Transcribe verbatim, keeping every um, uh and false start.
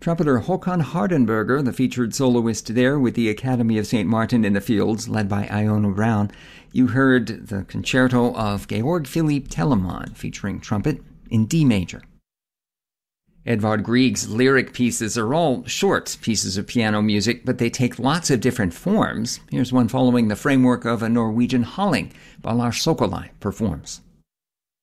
Trumpeter Håkan Hardenberger, the featured soloist there with the Academy of Saint Martin in the Fields, led by Iona Brown. You heard the concerto of Georg Philipp Telemann, featuring trumpet in D major. Edvard Grieg's lyric pieces are all short pieces of piano music, but they take lots of different forms. Here's one following the framework of a Norwegian halling by Lars Sokolai performs.